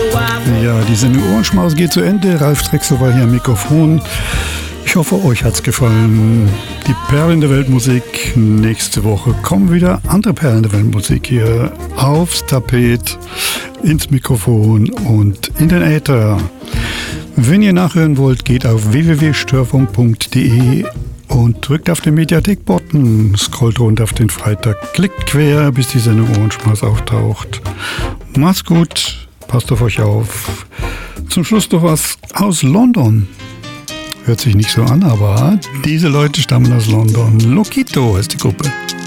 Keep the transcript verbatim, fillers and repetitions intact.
Ja, die Sendung Ohrenschmaus geht zu Ende. Ralf Drechsler war hier am Mikrofon. Ich hoffe, euch hat's gefallen. Die Perlen der Weltmusik. Nächste Woche kommen wieder andere Perlen der Weltmusik hier aufs Tapet, ins Mikrofon und in den Äther. Wenn ihr nachhören wollt, geht auf w w w punkt störfunk punkt d e und drückt auf den Mediathek-Button, scrollt runter auf den Freitag, klickt quer, bis die Sendung Ohrenschmaus auftaucht. Macht's gut, passt auf euch auf. Zum Schluss noch was aus London. Hört sich nicht so an, aber diese Leute stammen aus London. Lokito ist die Gruppe.